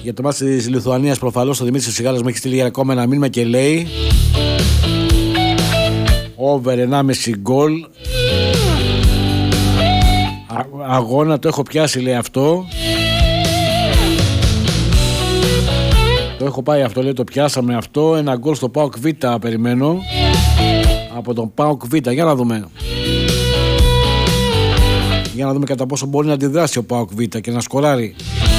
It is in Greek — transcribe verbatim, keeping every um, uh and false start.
Για το μάτι της Λιθουανίας προφανώς ο Δημήτρης Σιγάλας μου έχει στείλει ακόμα ένα μήνυμα και λέει over ενάμιση γκολ. Αγώνα το έχω πιάσει, λέει αυτό. Το έχω πάει αυτό, λέει, το πιάσαμε αυτό. Ένα γκολ στο ΠΑΟΚ Β περιμένω. Από τον ΠΑΟΚ Β, για να δούμε. Για να δούμε κατά πόσο μπορεί να αντιδράσει ο ΠΑΟΚ Β και να σκοράρει.